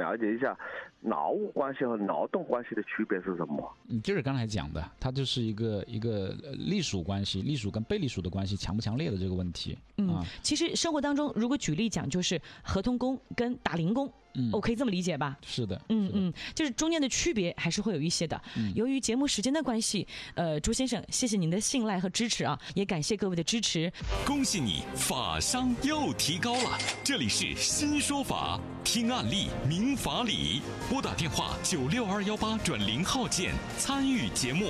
了解一下劳务关系和劳动关系的区别是什么？ 就是刚才讲的，它就是一个隶属关系，隶属跟被隶属的关系强不强烈的这个问题。 其实生活当中如果举例讲，就是合同工跟打零工。我可以这么理解吧？ 是的， 就是中间的区别还是会有一些的。由于节目时间的关系，朱先生，谢谢您的信赖和支持啊，也感谢各位的支持。 恭喜你，法商又提高了。这里是新说法，听案例明法理，拨打电话96218转0号键参与节目。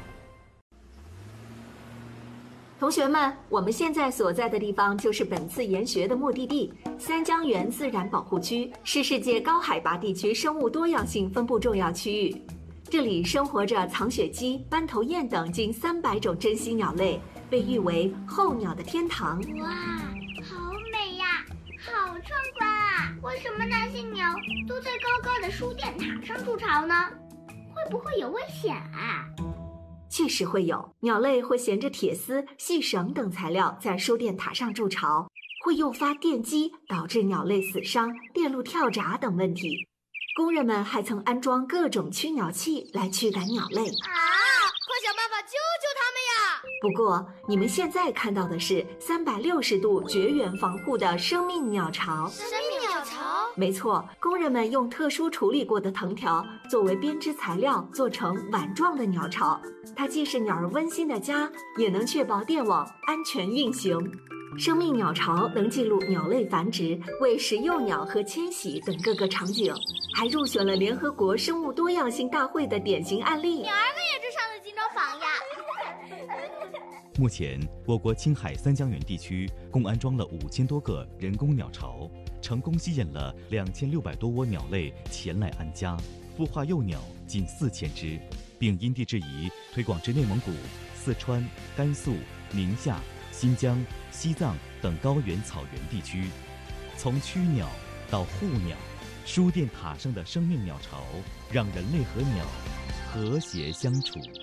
同学们，我们现在所在的地方就是本次研学的目的地——三江源自然保护区，是世界高海拔地区生物多样性分布重要区域。这里生活着藏雪鸡、斑头雁等近300种珍稀鸟类，被誉为候鸟的天堂。 哇，好美呀，好壮观啊！为什么那些鸟都在高高的输电塔上筑巢呢？会不会有危险啊？ 确实会有，鸟类会衔着铁丝、细绳等材料在输电塔上筑巢，会诱发电击，导致鸟类死伤、电路跳闸等问题。工人们还曾安装各种驱鸟器来驱赶鸟类。 快想办法救救他们呀！ 不过，你们现在看到的是360度绝缘防护的生命鸟巢。 生命鸟巢？ 没错，工人们用特殊处理过的藤条作为编织材料，做成碗状的鸟巢。它既是鸟儿温馨的家，也能确保电网安全运行。生命鸟巢能记录鸟类繁殖、喂食幼鸟和迁徙等各个场景，还入选了联合国生物多样性大会的典型案例。 鸟儿们也是上了金钟榜呀！ 目前，我国青海三江源地区共安装了5000多个人工鸟巢，成功吸引了2600多窝鸟类前来安家，孵化幼鸟近4000只，并因地制宜推广至内蒙古、四川、甘肃、宁夏、新疆、西藏等高原草原地区。从驱鸟到护鸟，输电塔上的生命鸟巢让人类和鸟和谐相处。